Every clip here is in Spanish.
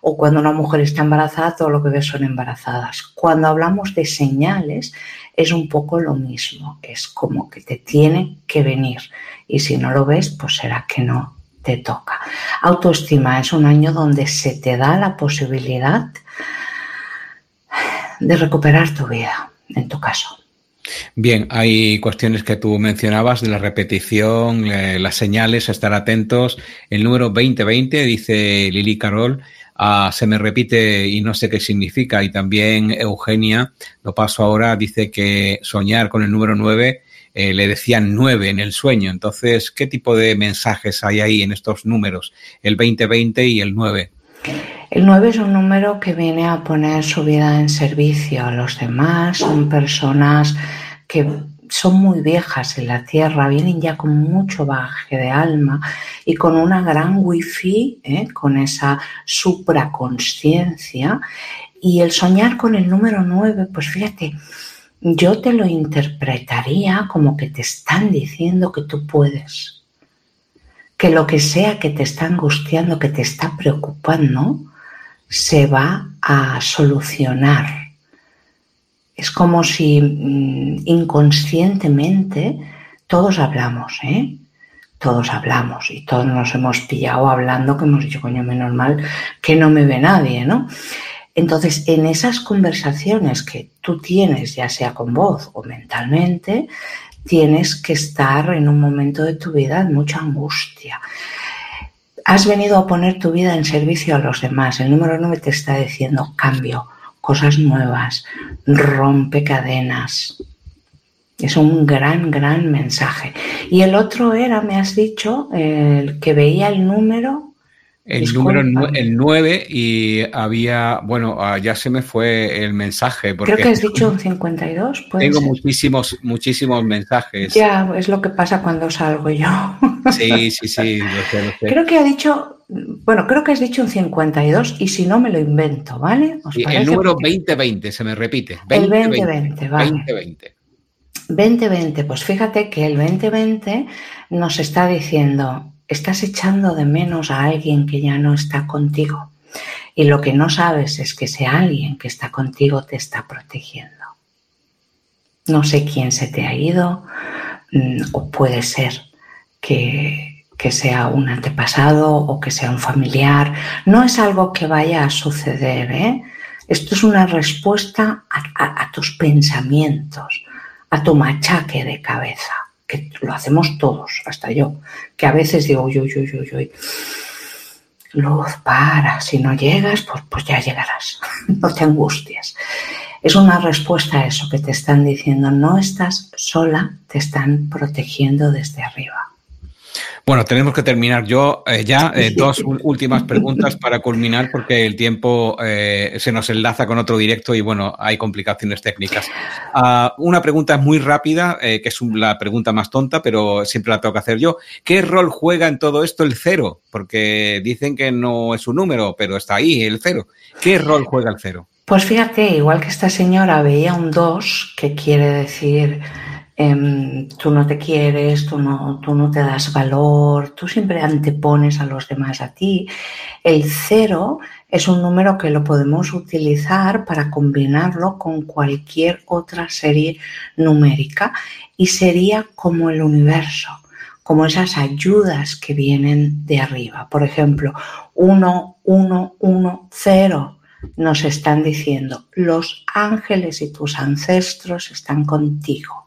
o cuando una mujer está embarazada, todo lo que ve son embarazadas. Cuando hablamos de señales, es un poco lo mismo. Es como que te tiene que venir. Y si no lo ves, pues será que no te toca. Autoestima es un año donde se te da la posibilidad de recuperar tu vida, en tu caso. Bien, hay cuestiones que tú mencionabas de la repetición, las señales, estar atentos. El número 2020, dice Lili Carol, se me repite y no sé qué significa. Y también Eugenia, lo paso ahora, dice que soñar con el número 9, le decían 9 en el sueño. Entonces, ¿qué tipo de mensajes hay ahí en estos números? El 2020 y el 9. El 9 es un número que viene a poner su vida en servicio a los demás. Son personas que son muy viejas en la Tierra, vienen ya con mucho bagaje de alma y con una gran wifi, con esa supraconsciencia. Y el soñar con el número 9, pues fíjate, yo te lo interpretaría como que te están diciendo que tú puedes, que lo que sea que te está angustiando, que te está preocupando, se va a solucionar. Es como si inconscientemente todos hablamos, Todos hablamos y todos nos hemos pillado hablando que hemos dicho, coño, menos mal que no me ve nadie, ¿no? Entonces, en esas conversaciones que tú tienes, ya sea con voz o mentalmente, tienes que estar en un momento de tu vida de mucha angustia. Has venido a poner tu vida en servicio a los demás. El número 9 te está diciendo cambio, cosas nuevas, rompe cadenas. Es un gran, gran mensaje. Y el otro era, me has dicho, el que veía el número... El número el 9 y había, bueno, ya se me fue el mensaje. Porque creo que has dicho un 52, ¿puede tengo ser? muchísimos mensajes. Ya, es lo que pasa cuando salgo yo. Sí, lo sé. Creo que has dicho un 52 y si no me lo invento, ¿vale? ¿Os parece? El número 2020 se me repite. El 2020, vale. 2020. 2020, pues fíjate que el 2020 nos está diciendo, estás echando de menos a alguien que ya no está contigo. Y lo que no sabes es que ese alguien que está contigo te está protegiendo. No sé quién se te ha ido, o puede ser que sea un antepasado o que sea un familiar. No es algo que vaya a suceder, Esto es una respuesta a tus pensamientos, a tu machaque de cabeza, que lo hacemos todos, hasta yo, que a veces digo, uy, Luz, para, si no llegas, pues ya llegarás, no te angusties. Es una respuesta a eso que te están diciendo, no estás sola, te están protegiendo desde arriba. Bueno, tenemos que terminar. Yo dos últimas preguntas para culminar porque el tiempo se nos enlaza con otro directo y bueno, hay complicaciones técnicas. Una pregunta muy rápida, que es la pregunta más tonta, pero siempre la tengo que hacer yo. ¿Qué rol juega en todo esto el 0? Porque dicen que no es un número, pero está ahí el 0. ¿Qué rol juega el 0? Pues fíjate, igual que esta señora veía un 2, que quiere decir... tú no te quieres, tú no te das valor, tú siempre antepones a los demás a ti. El 0 es un número que lo podemos utilizar para combinarlo con cualquier otra serie numérica y sería como el universo, como esas ayudas que vienen de arriba. Por ejemplo, 1, 1, 1, 0. Nos están diciendo, los ángeles y tus ancestros están contigo.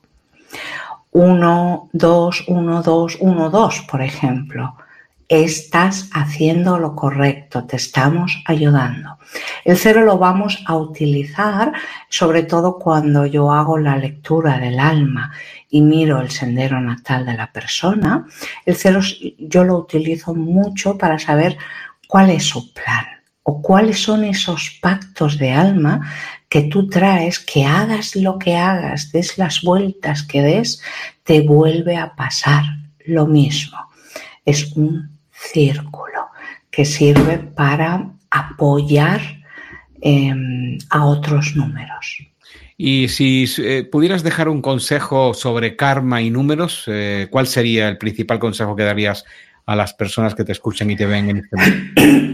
1, 2, 1, 2, 1, 2, por ejemplo. Estás haciendo lo correcto, te estamos ayudando. El 0 lo vamos a utilizar sobre todo cuando yo hago la lectura del alma y miro el sendero natal de la persona. El 0 yo lo utilizo mucho para saber cuál es su plan o cuáles son esos pactos de alma que tú traes, que hagas lo que hagas, des las vueltas que des, te vuelve a pasar lo mismo. Es un círculo que sirve para apoyar a otros números. Y si pudieras dejar un consejo sobre karma y números, ¿cuál sería el principal consejo que darías a las personas que te escuchan y te ven en este momento?